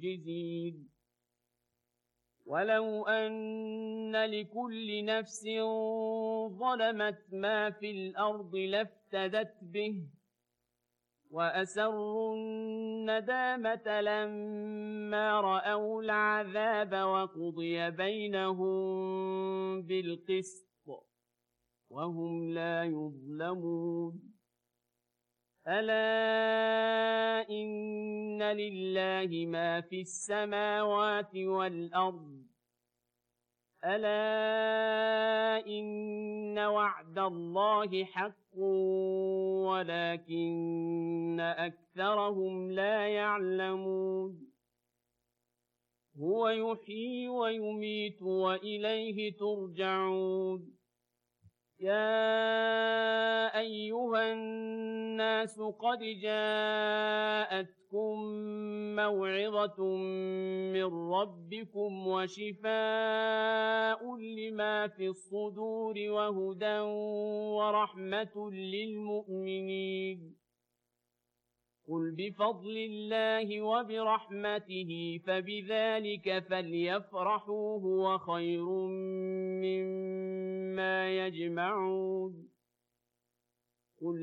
معجزين ولو أن لكل نفس ظلمت ما في الأرض لافتدت به وأسروا الندامة لما رأوا العذاب وقضي بينهم بالقسط وهم لا يظلمون ألا إن لله ما في السماوات والأرض ألا إن وعد الله حق ولكن أكثرهم لا يعلمون هو يحيي ويميت وإليه ترجعون يا أيها الناس قد جاءتكم موعظة من ربكم وشفاء لما في الصدور وهدى ورحمة للمؤمنين قل بفضل الله وبرحمته فبذلك فليفرحوا هو خير مما يجمعون